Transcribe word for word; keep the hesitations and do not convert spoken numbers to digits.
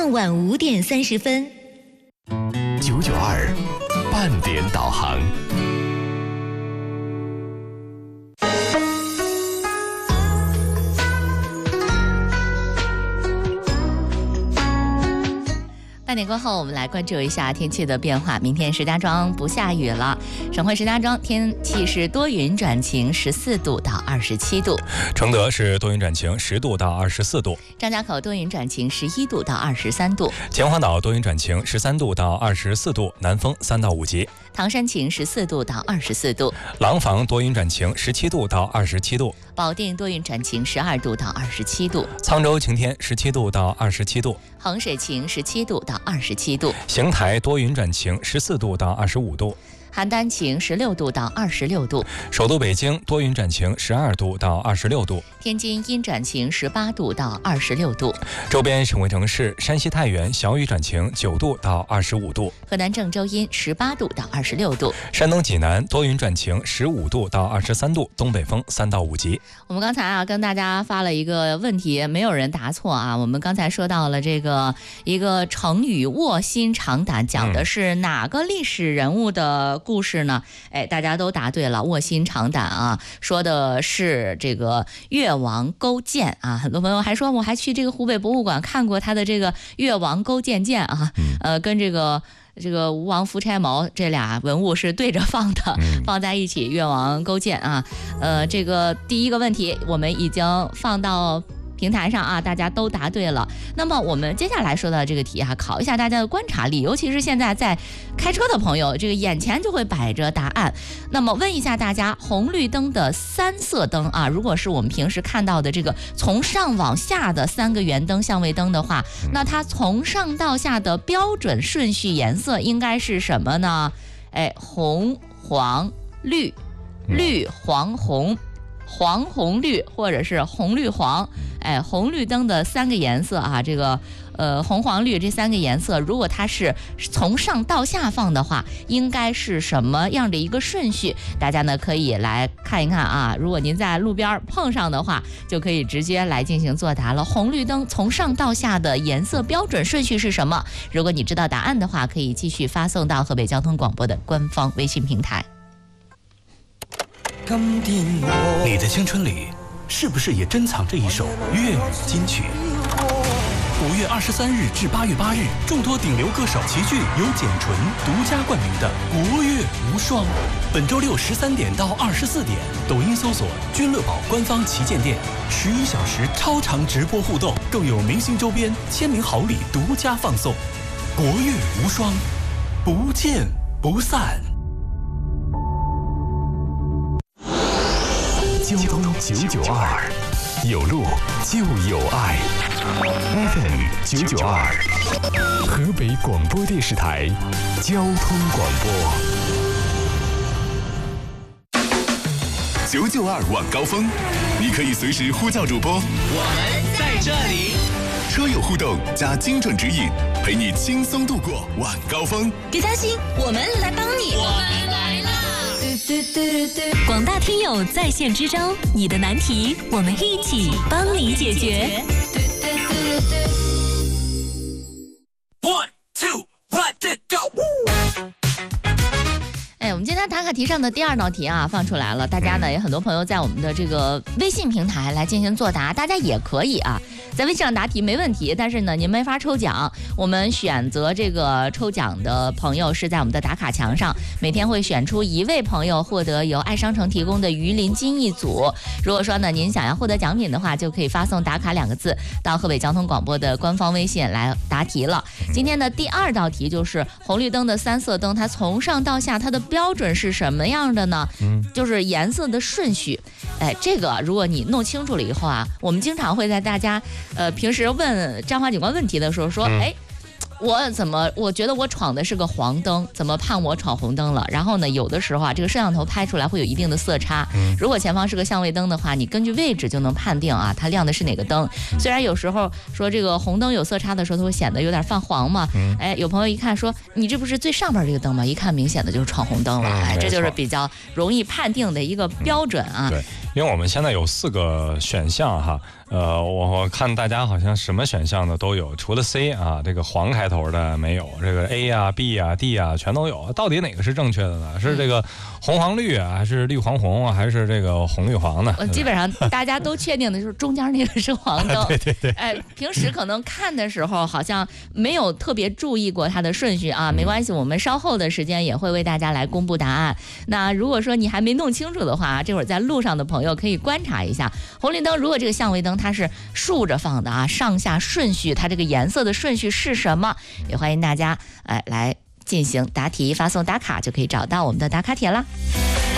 傍晚五点三十分。 九九二半点导航。 半点过后，我们来关注一下天气的变化。明天石家庄不下雨了，省会石家庄天气是多云转晴，十四度到二十七度； 承德是多云转晴，十度到二十四度； 张家口多云转晴，十一度到二十三度； 秦皇岛多云转晴，十三度到二十四度，南风三到五级； 唐山晴，十四度到二十四度； 廊坊多云转晴，十七度到二十七度； 保定多云转晴，十二度到二十七度； 沧州晴天，十七度到二十七度； 衡水晴，十七度到二十七度； 邢台多云转晴，十四度到二十五度； 邯郸晴，十六度到二十六度； 首都北京多云转晴，十二度到二十六度； 天津阴转晴，十八度到二十六度； 周边省会城市山西太原小雨转晴，九度到二十五度； 河南郑州阴，十八度到二十六度； 山东济南多云转晴，十五度到二十三度，东北风三到五级。 我们刚才啊跟大家发了一个问题，没有人答错啊。我们刚才说到了这个一个成语卧薪尝胆，讲的是哪个历史人物的故事呢？哎，大家都答对了，卧薪尝胆啊，说的是这个越王勾践啊。很多朋友还说我还去这个湖北博物馆看过他的这个越王勾践剑啊，呃，跟这个。这个吴王夫差矛这俩文物是对着放的，放在一起，越王勾践啊，呃，这个第一个问题我们已经放到平台上啊，大家都答对了。那么我们接下来说到这个题啊，考一下大家的观察力，尤其是现在在开车的朋友，这个眼前就会摆着答案。那么问一下大家，红绿灯的三色灯啊，如果是我们平时看到的这个从上往下的三个圆灯相位灯的话，那它从上到下的标准顺序颜色应该是什么呢？哎，红黄绿，绿黄红，黄红绿，或者是红绿黄。哎，红绿灯的三个颜色啊，这个呃红黄绿这三个颜色，如果它是从上到下放的话，应该是什么样的一个顺序？大家呢可以来看一看啊。如果您在路边碰上的话，就可以直接来进行作答了。红绿灯从上到下的颜色标准顺序是什么？如果你知道答案的话，可以继续发送到河北交通广播的官方微信平台。 你的青春里是不是也珍藏着一首粤语金曲？五月二十三日至八月八日，众多顶流歌手齐聚，由简纯独家冠名的国乐无双。本周六十三点到二十四点，抖音搜索“君乐宝”官方旗舰店，十一小时超长直播互动，更有明星周边、签名好礼独家放送。国乐无双，不见不散。 交通九九二，有路就有爱。F M 九九二，河北广播电视台交通广播。 九九二晚高峰，你可以随时呼叫主播， 我们在这里。 车友互动加精准指引，陪你轻松度过晚高峰。 别担心，我们来帮你。 我们来啦！ 广大听友在线支招，你的难题我们一起帮你解决。 One two let it go。 哎，我们今天打卡题上的第二道题啊放出来了，大家呢也很多朋友在我们的这个微信平台来进行作答，大家也可以啊在微信上答题没问题，但是呢您没法抽奖。我们选择这个抽奖的朋友是在我们的打卡墙上，每天会选出一位朋友获得由爱商城提供的鱼鳞金一组。如果说呢您想要获得奖品的话，就可以发送打卡两个字到河北交通广播的官方微信来答题了。今天的第二道题就是红绿灯的三色灯，它从上到下它的标准是什么样的呢？嗯，就是颜色的顺序。哎，这个如果你弄清楚了以后啊，我们经常会在大家呃平时问张华警官问题的时候说，嗯、哎。我怎么我觉得我闯的是个黄灯，怎么判我闯红灯了？然后呢，有的时候啊，这个摄像头拍出来会有一定的色差。嗯、如果前方是个相位灯的话，你根据位置就能判定啊，它亮的是哪个灯。虽然有时候说这个红灯有色差的时候，它会显得有点泛黄嘛。嗯、哎，有朋友一看说，你这不是最上边这个灯吗？一看明显的就是闯红灯了。嗯、哎，这就是比较容易判定的一个标准啊。 嗯、对。因为我们现在有四个选项哈， 呃，我看大家好像什么选项的都有，除了 C 啊，这个黄开头的没有，这个 A 啊、B 啊、D 啊全都有。到底哪个是正确的呢？是这个红黄绿啊，还是绿黄红啊，还是这个红绿黄呢？ 基本上大家都确定的就是中间那个是黄灯。 对对对。 哎，平时可能看的时候好像没有特别注意过它的顺序啊，没关系，我们稍后的时间也会为大家来公布答案。那如果说你还没弄清楚的话，这会儿在路上的朋友可以观察一下红绿灯，如果这个相位灯它是竖着放的啊，上下顺序，它这个颜色的顺序是什么？也欢迎大家哎来进行答题，发送打卡就可以找到我们的打卡帖了。